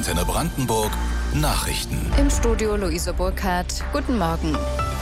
Antenne Brandenburg Nachrichten. Im Studio Luise Burkhardt. Guten Morgen.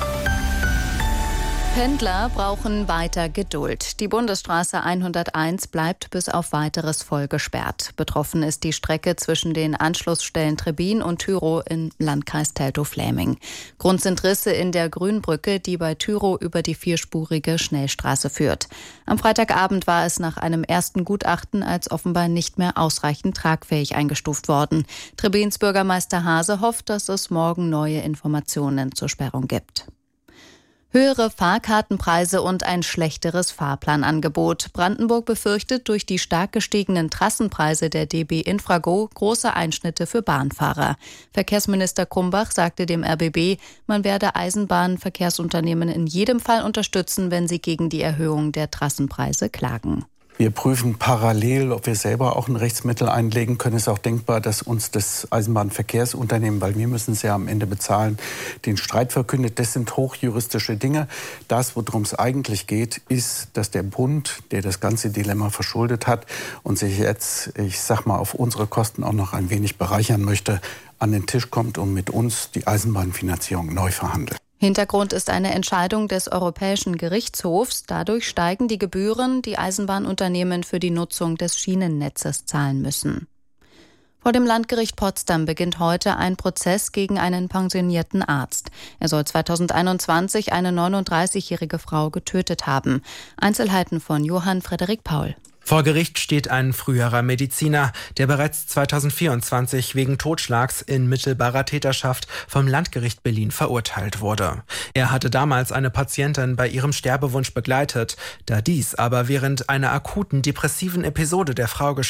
Pendler brauchen weiter Geduld. Die Bundesstraße 101 bleibt bis auf Weiteres voll gesperrt. Betroffen ist die Strecke zwischen den Anschlussstellen Trebbin und Tyrow im Landkreis Teltow-Fläming. Grund sind Risse in der Grünbrücke, die bei Tyrow über die vierspurige Schnellstraße führt. Am Freitagabend war es nach einem ersten Gutachten als offenbar nicht mehr ausreichend tragfähig eingestuft worden. Trebbins Bürgermeister Hase hofft, dass es morgen neue Informationen zur Sperrung gibt. Höhere Fahrkartenpreise und ein schlechteres Fahrplanangebot. Brandenburg befürchtet durch die stark gestiegenen Trassenpreise der DB Infrago große Einschnitte für Bahnfahrer. Verkehrsminister Krumbach sagte dem RBB, man werde Eisenbahnverkehrsunternehmen in jedem Fall unterstützen, wenn sie gegen die Erhöhung der Trassenpreise klagen. Wir prüfen parallel, ob wir selber auch ein Rechtsmittel einlegen können. Es ist auch denkbar, dass uns das Eisenbahnverkehrsunternehmen, weil wir müssen es ja am Ende bezahlen, den Streit verkündet. Das sind hochjuristische Dinge. Das, worum es eigentlich geht, ist, dass der Bund, der das ganze Dilemma verschuldet hat und sich jetzt, ich sag mal, auf unsere Kosten auch noch ein wenig bereichern möchte, an den Tisch kommt und mit uns die Eisenbahnfinanzierung neu verhandelt. Hintergrund ist eine Entscheidung des Europäischen Gerichtshofs. Dadurch steigen die Gebühren, die Eisenbahnunternehmen für die Nutzung des Schienennetzes zahlen müssen. Vor dem Landgericht Potsdam beginnt heute ein Prozess gegen einen pensionierten Arzt. Er soll 2021 eine 39-jährige Frau getötet haben. Einzelheiten von Johann Frederik Paul. Vor Gericht steht ein früherer Mediziner, der bereits 2024 wegen Totschlags in mittelbarer Täterschaft vom Landgericht Berlin verurteilt wurde. Er hatte damals eine Patientin bei ihrem Sterbewunsch begleitet. Da dies aber während einer akuten depressiven Episode der Frau